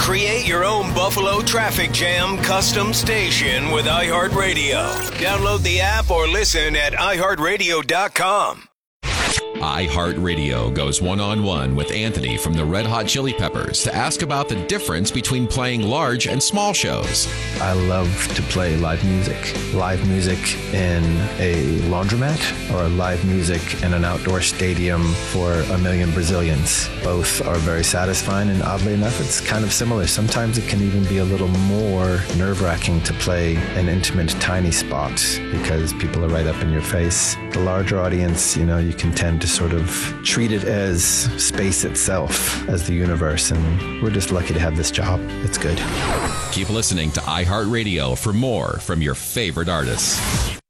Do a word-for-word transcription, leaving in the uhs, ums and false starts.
Create your own Buffalo traffic jam custom station with iHeartRadio. Download the app or listen at i heart radio dot com. iHeartRadio goes one-on-one with Anthony from the Red Hot Chili Peppers to ask about the difference between playing large and small shows. I love to play live music. Live music in a laundromat or live music in an outdoor stadium for a million Brazilians. Both are very satisfying, and oddly enough, it's kind of similar. Sometimes it can even be a little more nerve-wracking to play an intimate, tiny spot because people are right up in your face. The larger audience, you know, you can tend to sort of treat it as space itself, as the universe, and we're just lucky to have this job. It's good. Keep listening to iHeartRadio for more from your favorite artists.